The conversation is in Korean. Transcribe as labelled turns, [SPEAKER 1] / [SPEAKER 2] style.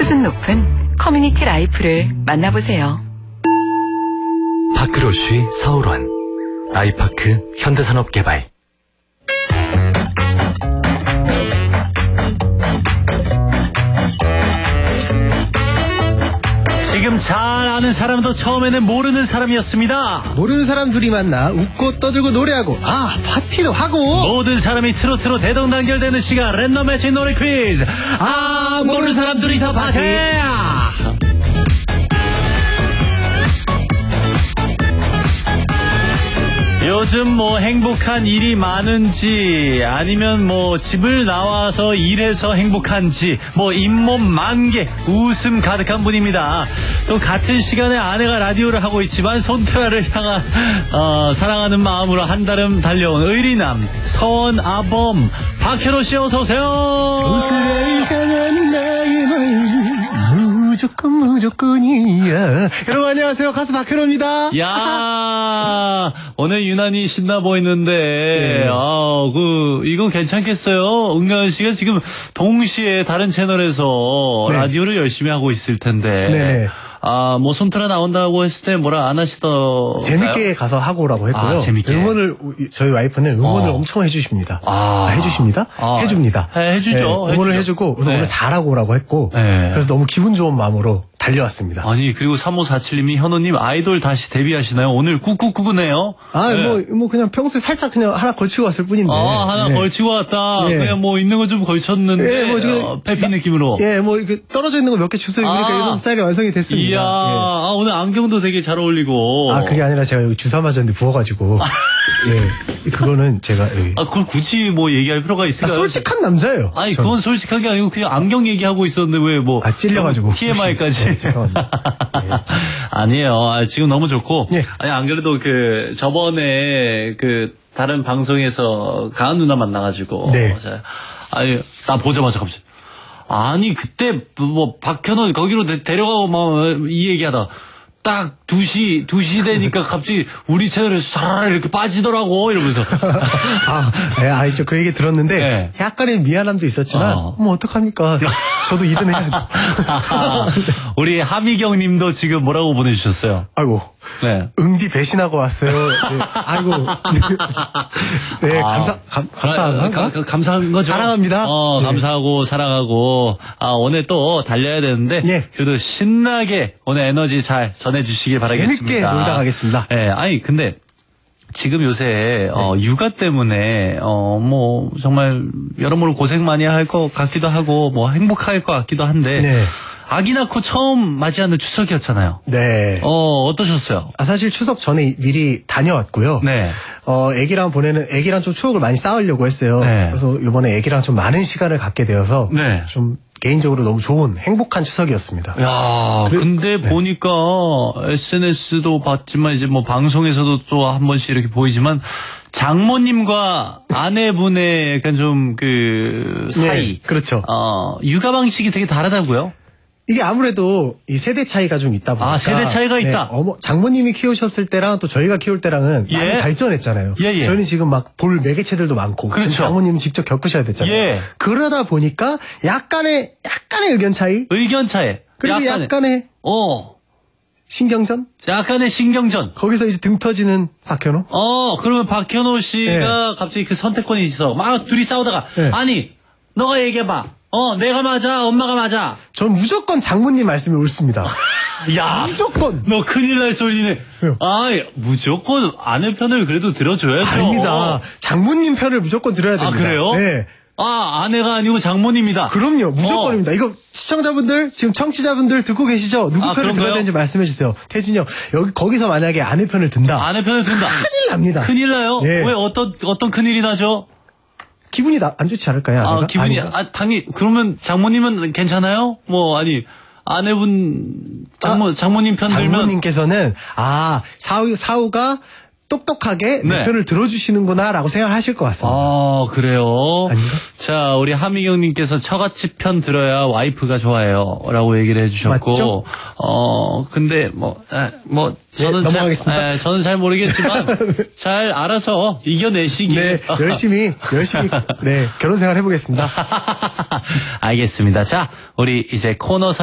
[SPEAKER 1] 수준 높은 커뮤니티 라이프를 만나보세요.
[SPEAKER 2] 파크로쉬 서울원 아이파크 현대산업개발. 지금 잘 아는 사람도 처음에는 모르는 사람이었습니다.
[SPEAKER 3] 모르는 사람 둘이 만나 웃고 떠들고 노래하고 파티도 하고
[SPEAKER 2] 모든 사람이 트로트로 대동단결되는 시간 랜덤 매치 노래 퀴즈. 모르는 사람 둘이서 파티. 요즘 뭐 행복한 일이 많은지 아니면 뭐 집을 나와서 일해서 행복한지 뭐 잇몸 만개 웃음 가득한 분입니다. 또 같은 시간에 아내가 라디오를 하고 있지만 손트라를 향한 사랑하는 마음으로 한달음 달려온 의리남 서원아범 박현호 씨 어서 오세요.
[SPEAKER 3] 손트라를 향한 나의 마음 무조건이야. 여러분 안녕하세요, 가수 박현호입니다.
[SPEAKER 2] 야 오늘 유난히 신나 보이는데 이건 괜찮겠어요? 은가은 씨가 지금 동시에 다른 채널에서 라디오를 열심히 하고 있을 텐데.
[SPEAKER 3] 네네.
[SPEAKER 2] 뭐 손트라 나온다고 했을 때 뭐라 안 하시더라고요?
[SPEAKER 3] 재밌게 가서 하고 오라고 했고요.
[SPEAKER 2] 재밌게.
[SPEAKER 3] 저희 와이프는 응원을 엄청 해주십니다. 해주십니다? 해줍니다.
[SPEAKER 2] 해주죠.
[SPEAKER 3] 네, 응원을 해주고 그래서 오늘 잘하고 오라고 했고 그래서 너무 기분 좋은 마음으로 달려왔습니다.
[SPEAKER 2] 아니 그리고 3547님이 현호님 아이돌 다시 데뷔하시나요? 오늘 꾹꾹꾹네요.
[SPEAKER 3] 뭐 그냥 평소에 살짝 그냥 하나 걸치고 왔을 뿐인데.
[SPEAKER 2] 하나 걸치고 왔다. 그냥 뭐 있는 거 좀 걸쳤는데.
[SPEAKER 3] 뭐 지금
[SPEAKER 2] 페피 느낌으로.
[SPEAKER 3] 뭐 이렇게 떨어져 있는 거 몇 개 주워요. 그러니까 이런 스타일이 완성이 됐습니다.
[SPEAKER 2] 이야, 오늘 안경도 되게 잘 어울리고.
[SPEAKER 3] 그게 아니라 제가 여기 주사 맞았는데 부어가지고. 그거는 제가.
[SPEAKER 2] 그걸 굳이 뭐 얘기할 필요가 있을까요?
[SPEAKER 3] 솔직한 남자예요.
[SPEAKER 2] 그건 솔직한 게 아니고 그냥 안경 얘기하고 있었는데 왜 뭐.
[SPEAKER 3] 찔려가지고.
[SPEAKER 2] TMI까지.
[SPEAKER 3] 죄송합니다.
[SPEAKER 2] 아니에요. 지금 너무 좋고. 아니, 안 그래도 저번에 다른 방송에서 가은 누나 만나가지고. 나 보자마자 갑자기. 아니, 그때, 박현호 거기로 데려가고 이 얘기하다. 딱 2시 되니까 갑자기 우리 채널에 샤라라 이렇게 빠지더라고, 이러면서.
[SPEAKER 3] 그 얘기 들었는데, 약간의 미안함도 있었지만, 어떡합니까? 저도 일은 해야죠.
[SPEAKER 2] 우리 하미경 님도 지금 뭐라고 보내주셨어요?
[SPEAKER 3] 응디 배신하고 왔어요.
[SPEAKER 2] 감사한 거죠.
[SPEAKER 3] 사랑합니다.
[SPEAKER 2] 감사하고, 사랑하고, 오늘 또 달려야 되는데, 그래도 신나게 오늘 에너지 잘 전해주시길 바라겠습니다.
[SPEAKER 3] 재밌게 놀다 가겠습니다.
[SPEAKER 2] 근데, 지금 요새, 육아 때문에, 정말, 여러모로 고생 많이 할 것 같기도 하고, 행복할 것 같기도 한데, 아기 낳고 처음 맞이하는 추석이었잖아요.
[SPEAKER 3] 네.
[SPEAKER 2] 어떠셨어요?
[SPEAKER 3] 사실 추석 전에 미리 다녀왔고요. 애기랑 좀 추억을 많이 쌓으려고 했어요. 그래서 이번에 애기랑 좀 많은 시간을 갖게 되어서, 좀 개인적으로 너무 좋은 행복한 추석이었습니다.
[SPEAKER 2] 근데 보니까 SNS도 봤지만 이제 방송에서도 또 한 번씩 이렇게 보이지만 장모님과 아내분의 약간 좀 사이.
[SPEAKER 3] 그렇죠.
[SPEAKER 2] 육아 방식이 되게 다르다고요?
[SPEAKER 3] 이게 아무래도 이 세대 차이가 좀 있다 보니까.
[SPEAKER 2] 세대 차이가 있다.
[SPEAKER 3] 장모님이 키우셨을 때랑 또 저희가 키울 때랑은 많이 발전했잖아요. 저희는 지금 볼 매개체들도 많고.
[SPEAKER 2] 그렇죠.
[SPEAKER 3] 장모님은 직접 겪으셔야 됐잖아요. 그러다 보니까 약간의 의견 차이. 그리고 약간의 신경전?
[SPEAKER 2] 약간의 신경전.
[SPEAKER 3] 거기서 이제 등 터지는 박현호?
[SPEAKER 2] 그러면 박현호 씨가 갑자기 선택권이 있어. 막 둘이 싸우다가. 아니, 너가 얘기해봐. 내가 맞아, 엄마가 맞아.
[SPEAKER 3] 전 무조건 장모님 말씀이 옳습니다. 무조건.
[SPEAKER 2] 너 큰일 날 소리네. 무조건 아내 편을 그래도 들어줘야죠.
[SPEAKER 3] 아닙니다. 장모님 편을 무조건 들어야 됩니다.
[SPEAKER 2] 그래요?
[SPEAKER 3] 네.
[SPEAKER 2] 아내가 아니고 장모님이다.
[SPEAKER 3] 그럼요, 무조건입니다. 이거 시청자분들, 지금 청취자분들 듣고 계시죠? 누구 편을 들어야 되는지 말씀해 주세요. 태준이 형, 거기서 만약에 아내 편을 든다. 큰일 납니다.
[SPEAKER 2] 큰일 나요? 왜 어떤 큰일이 나죠?
[SPEAKER 3] 기분이 안 좋지 않을까요?
[SPEAKER 2] 기분이, 당연히, 그러면 장모님은 괜찮아요? 아내분, 장모님 편 들면.
[SPEAKER 3] 장모님께서는, 사우가 똑똑하게 내 편을 들어주시는구나라고 생각하실 것 같습니다.
[SPEAKER 2] 그래요?
[SPEAKER 3] 아닌가?
[SPEAKER 2] 자, 우리 하미경님께서 처갓집 편 들어야 와이프가 좋아해요. 라고 얘기를 해주셨고.
[SPEAKER 3] 맞죠?
[SPEAKER 2] 근데 저는
[SPEAKER 3] 넘어가겠습니다.
[SPEAKER 2] 저는 잘 모르겠지만 잘 알아서 이겨내시길.
[SPEAKER 3] 열심히 결혼 생활 해보겠습니다.
[SPEAKER 2] 알겠습니다. 자, 우리 이제 코너